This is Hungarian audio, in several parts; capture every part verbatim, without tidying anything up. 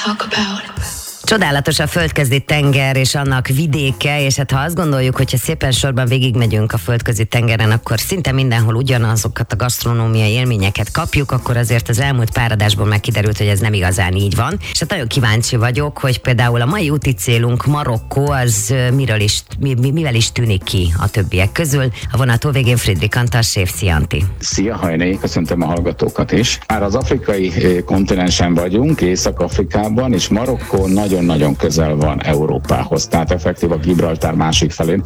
talk about. Csodálatos a földközi tenger és annak vidéke, és hát ha azt gondoljuk, hogyha szépen sorban végigmegyünk a földközi tengeren, akkor szinte mindenhol ugyanazokat a gasztronómiai élményeket kapjuk, akkor azért az elmúlt pár adásból megkiderült, hogy ez nem igazán így van. És hát nagyon kíváncsi vagyok, hogy például a mai úti célunk Marokkó, az miről is, mi, mivel is tűnik ki a többiek közül. A vonató végén Friedrich Antal, séf, szia Anti. Szia Hajné, köszöntöm a hallgatókat is. Már az afrikai kontinensen vagyunk, Észak-Afrikában, és Marokkó nagyon-nagyon közel van Európához, tehát effektív a Gibraltár másik felén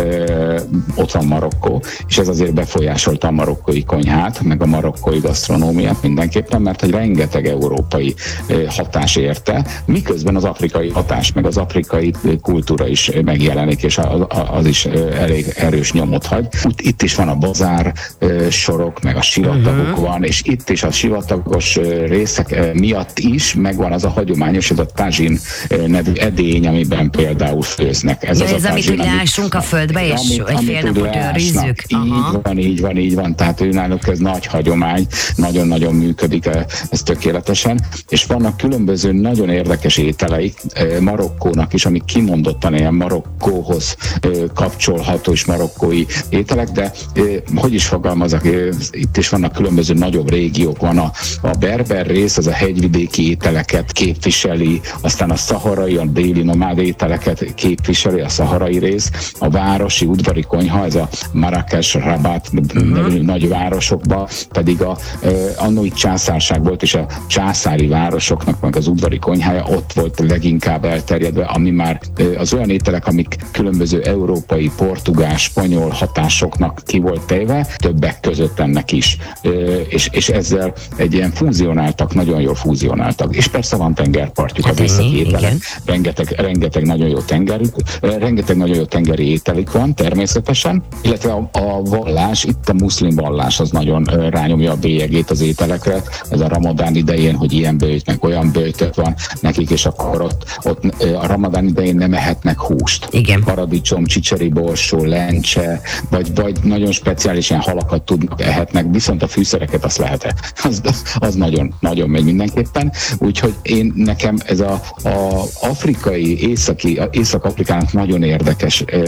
ö, ott van Marokkó, és ez azért befolyásolta a marokkói konyhát, meg a marokkói gasztronómiát mindenképpen, mert hogy rengeteg európai ö, hatás érte, miközben az afrikai hatás, meg az afrikai kultúra is megjelenik, és az, az is ö, elég erős nyomot hagy. Itt is van a bazár ö, sorok, meg a sivatagok uh-huh. van, és itt is a sivatagos ö, részek ö, miatt is megvan az a hagyományos, ez a tazsin nevű edény, amiben például főznek. Ez, ja, az ez a amit tazsin, úgy lássunk a földbe, és amit, egy fél napot őrizzük. Így van, így van, így van. Tehát ő náluk ez nagy hagyomány, nagyon-nagyon működik ez tökéletesen, és vannak különböző nagyon érdekes ételeik Marokkónak is, amik kimondottan ilyen Marokkóhoz kapcsolható és marokkói ételek, de hogy is fogalmazok, itt is vannak különböző nagyobb régiók, van a, a berber rész, az a hegyvidéki ételeket képviseli, aztán a szaharai, a déli nomád ételeket képviseli, a szaharai rész, a városi udvari konyha, ez a Marrakech, Rabat uh-huh. nevű nagy városokban, pedig a uh, annó itt császárság volt, és a császári városoknak meg az udvari konyhája ott volt leginkább elterjedve, ami már uh, az olyan ételek, amik különböző európai, portugál, spanyol hatásoknak ki volt téve, többek között ennek is. Uh, és, és ezzel egy ilyen fúzionáltak, nagyon jól fúzionáltak. És persze van tengerpartjuk, az északi ételek, rengeteg, rengeteg nagyon jó tengerük, rengeteg nagyon jó tengeri ételik van természetesen, illetve a, a vallás, itt a muszlim vallás az nagyon rányomja a bélyegét az ételekre, ez a ramadán idején, hogy ilyen böjt, meg olyan böjtök van nekik, és akkor ott, ott a ramadán idején nem ehetnek húst. Igen. Paradicsom, csicseri borsó, lencse, vagy, vagy nagyon speciális ilyen halakat tudnak, ehetnek, viszont a fűszereket azt lehet, az, az nagyon, nagyon megy mindenképpen, úgyhogy én nekem ez a, a afrikai, északi, Észak-Afrikának nagyon érdekes e,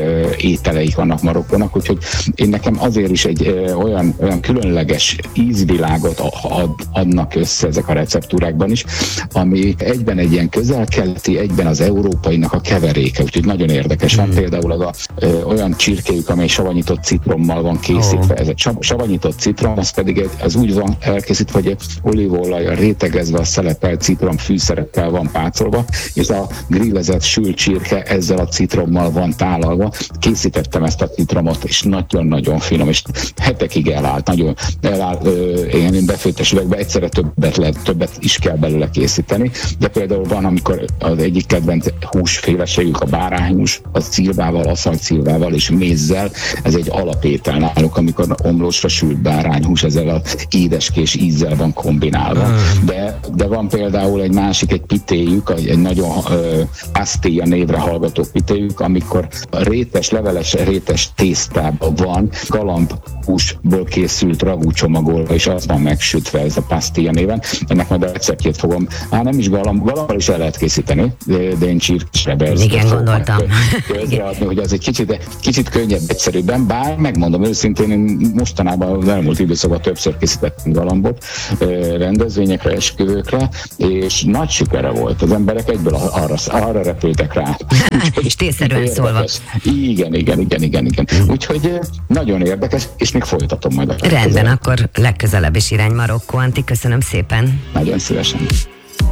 ételeik vannak Marokkónak, úgyhogy én nekem azért is egy e, olyan, olyan különleges ízvilágot ad, adnak össze ezek a receptúrákban is, ami egyben egy ilyen közel-keleti, egyben az európainak a keveréke, úgyhogy nagyon érdekes. Van mm. például az a, e, olyan csirkéjük, amely savanyított citrommal van készítve. Oh. Ez a savanyított citrom, az pedig egy, az úgy van elkészítve, hogy olívaolajjal rétegezve a szelepelt citrom fűszerekkel van pácolva, és a grillezett sült csirke ezzel a citrommal van tálalva. Készítettem ezt a citromot, és nagyon-nagyon finom, és hetekig elállt, nagyon elállt, én befőttes üvegbe, egyszerre többet lehet, többet is kell belőle készíteni, de például van, amikor az egyik kedvenc húsféleségük a bárányhús, a szilvával, aszalcilvával és mézzel, ez egy alapétel náluk, amikor omlósra sült bárányhús ezzel az édeskés ízzel van kombinálva. De, de van például egy másik, egy pitéjük, egy nagyon uh, pastilla névre hallgató pitéjük, amikor rétes, leveles rétes tésztában van galambhúsból készült ragú csomagolva, és az van megsütve, ez a pastilla néven. Ennek majd a receptjét fogom, hát nem is galamb, galambal is el lehet készíteni, de, de én csirkesreberzt igen, gondoltam. Közreadni, hogy az egy kicsit, kicsit könnyebb, egyszerűbben, bár megmondom őszintén, én mostanában az elmúlt időszakban többször készítettem galambot rendezvényekre, esküvőkre, és nagy sikere volt. Az emberek egyből arra, arra repültek rá. És tényszerűen szólva. Igen, igen, igen, igen, igen. Úgyhogy nagyon érdekes, és még folytatom majd. A rendben, akkor legközelebb is irány Marokkó. Anti, köszönöm szépen. Nagyon szívesen.